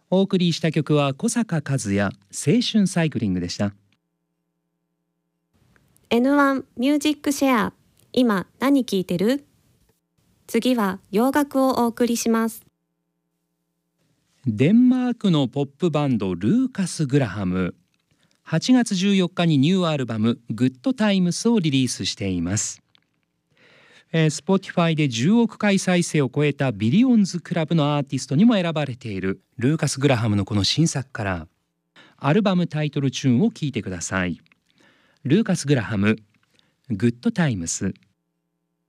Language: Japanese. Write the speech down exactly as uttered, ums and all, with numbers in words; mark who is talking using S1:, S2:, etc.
S1: お送りした曲は小坂和也、青春サイクリングでした。
S2: エヌワン ミュージックシェア、今何聴いてる？次は洋楽をお送りします。
S1: デンマークのポップバンドルーカス・グラハム、はちがつじゅうよっかにニューアルバムグッドタイムスをリリースしています。えー、Spotify でじゅうおくかい再生を超えたビリオンズクラブのアーティストにも選ばれているルーカス・グラハムのこの新作からアルバムタイトルチューンを聴いてください。ルーカス・グラハム、グッドタイムス。